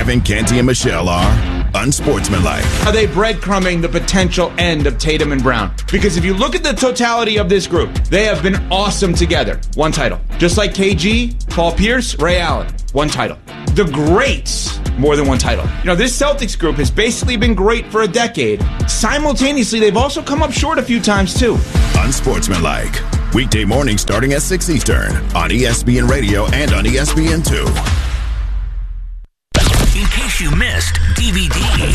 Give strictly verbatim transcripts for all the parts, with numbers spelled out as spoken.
Evan Canty and Michelle are unsportsmanlike. Are they breadcrumbing the potential end of Tatum and Brown? Because if you look at the totality of this group, they have been awesome together. One title. Just like K G, Paul Pierce, Ray Allen. One title. The greats, more than one title. You know, this Celtics group has basically been great for a decade. Simultaneously, they've also come up short a few times, too. Unsportsmanlike. Weekday morning starting at six Eastern on E S P N Radio and on E S P N two. In case you missed D V D.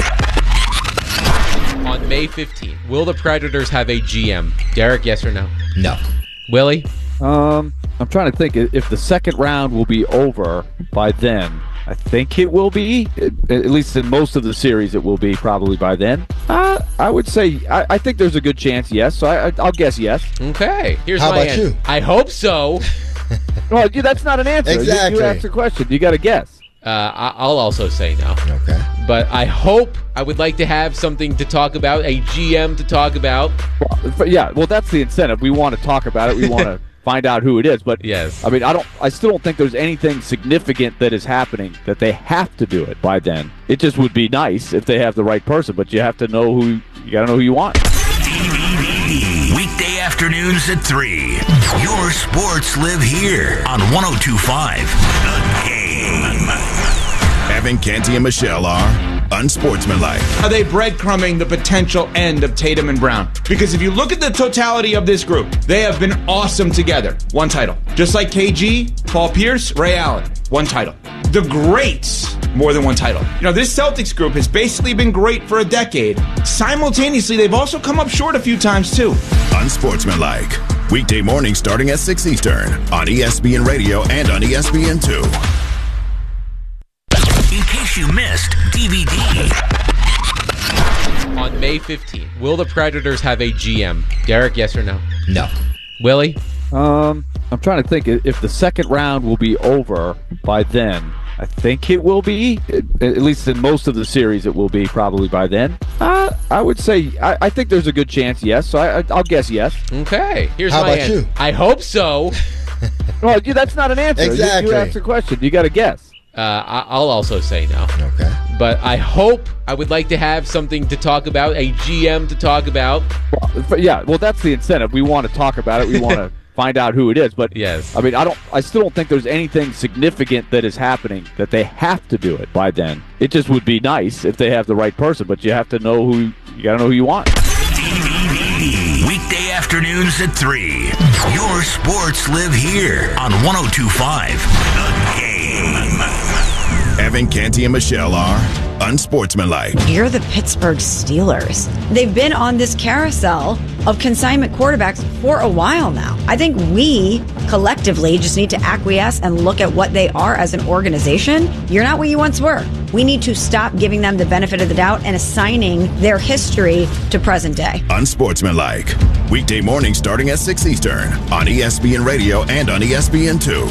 On May fifteenth, will the Predators have a G M? Derek, yes or no? No. Willie? Um, I'm trying to think if the second round will be over by then. I think it will be. At least in most of the series, it will be probably by then. Uh, I would say, I, I think there's a good chance, yes. So I, I, I'll guess yes. Okay. Here's How my about answer. you? I hope so. Well, yeah, that's not an answer. Exactly. You, you asked a question. You got to guess. Uh, I- I'll also say no. Okay. But I hope, I would like to have something to talk about, a G M to talk about. Well, yeah, well, that's the incentive. We want to talk about it. We want to find out who it is. But Yes. I mean, I don't. I still don't think there's anything significant that is happening that they have to do it by then. It just would be nice if they have the right person, but you have to know who. You got to know who you want. Weekday afternoons at three. Your sports live here on one oh two point five The Game. Evan Canty and Michelle are unsportsmanlike. Are they breadcrumbing the potential end of Tatum and Brown? Because if you look at the totality of this group, they have been awesome together. One title. Just like K G, Paul Pierce, Ray Allen. One title. The greats, more than one title. You know, this Celtics group has basically been great for a decade. Simultaneously, they've also come up short a few times, too. Unsportsmanlike. Weekday morning starting at six Eastern on E S P N Radio and on E S P N two. In case you missed D V D. On May fifteenth, will the Predators have a G M? Derek, yes or no? No. Willie? Um, I'm trying to think if the second round will be over by then. I think it will be. At least in most of the series, it will be probably by then. Uh, I would say, I, I think there's a good chance, yes. So I, I, I'll guess yes. Okay. Here's How my about answer. you? I hope so. Well, yeah, that's not an answer. You- Exactly. You, asked a question. You got to guess. Uh, I- I'll also say no. Okay. But I hope, I would like to have something to talk about, a G M to talk about. Well, yeah, well, that's the incentive. We want to talk about it. We want to find out who it is. But Yes. I mean, I don't. I still don't think there's anything significant that is happening that they have to do it by then. It just would be nice if they have the right person, but you have to know who. You got to know who you want. Weekday afternoons at three. Your sports live here on one oh two point five The Game. Evan Canty and Michelle are unsportsmanlike. You're the Pittsburgh Steelers. They've been on this carousel of consignment quarterbacks for a while now. I think we collectively just need to acquiesce and look at what they are as an organization. You're not what you once were. We need to stop giving them the benefit of the doubt and assigning their history to present day. Unsportsmanlike. Weekday morning starting at six Eastern on E S P N Radio and on E S P N two.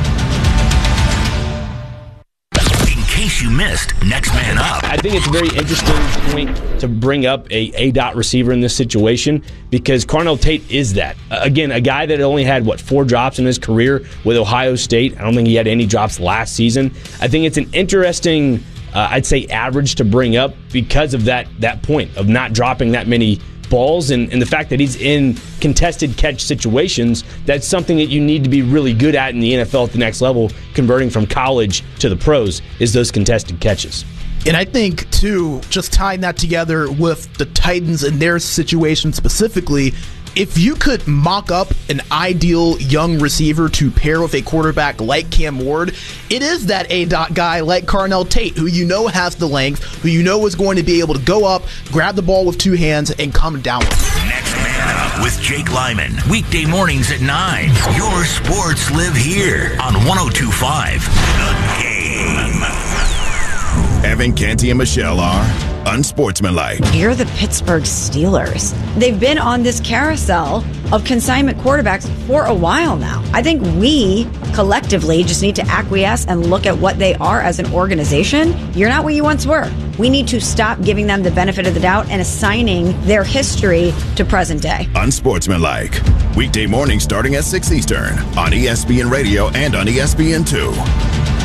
In case you missed Next Man Up. I think it's a very interesting point to bring up a A-dot receiver in this situation because Carnell Tate is that. Uh, again, a guy that only had, what, four drops in his career with Ohio State. I don't think he had any drops last season. I think it's an interesting, uh, I'd say, average to bring up because of that that point of not dropping that many balls and, and the fact that he's in contested catch situations. That's something that you need to be really good at in the N F L at the next level, converting from college to the pros, is those contested catches. And I think, too, just tying that together with the Titans and their situation specifically, if you could mock up an ideal young receiver to pair with a quarterback like Cam Ward, it is that A-dot guy like Carnell Tate, who you know has the length, who you know is going to be able to go up, grab the ball with two hands, and come down with it. Next Man Up with Jake Lyman. Weekday mornings at nine. Your sports live here on one oh two point five The Game. Evan Canty and Michelle are unsportsmanlike. You're the Pittsburgh Steelers. They've been on this carousel of consignment quarterbacks for a while now. I think we collectively just need to acquiesce and look at what they are as an organization. You're not what you once were. We need to stop giving them the benefit of the doubt and assigning their history to present day. Unsportsmanlike. Weekday morning starting at six Eastern on E S P N Radio and on E S P N two.